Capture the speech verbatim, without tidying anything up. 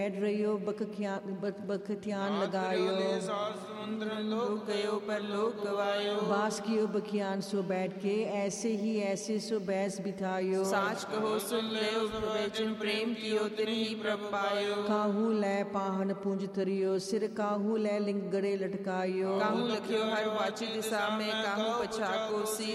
बैठ रहियो बखियान बखियान लगायो, समुद्र लोक गयो पर लोक गवायो। बास कियो बखियान सो बैठ के, ऐसे ही ऐसे सो बैस बिठायो। साच कहो सुन ले वचन प्रेम कियो तिन्हि प्रभ पायो। काहू लै पाहन पूंज तरियो, सिर काहू लै लिंग गड़े लटकायो। काहू लखियो हर वाची दिशा में, काहू पछाको सी